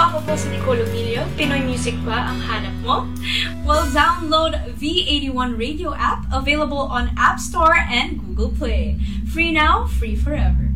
Ako po si Nicole Ovilio. Pinoy music ba ang hanap mo? Well, download V81 Radio app, available on App Store and Google Play. Free now, free forever.